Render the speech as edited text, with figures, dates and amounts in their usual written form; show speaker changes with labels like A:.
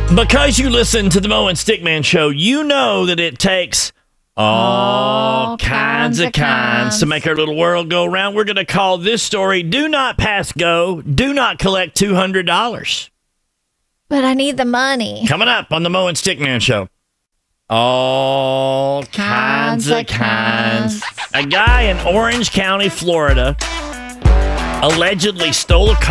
A: Because you listen to the Mo and Stickman show, you know that it takes all kinds of kinds to make our little world go round. We're going to call this story Do Not Pass Go, Do Not Collect $200.
B: But I need the money.
A: Coming up on the Mo and Stickman show. All kinds of kinds. A guy in Orange County, Florida, allegedly stole a car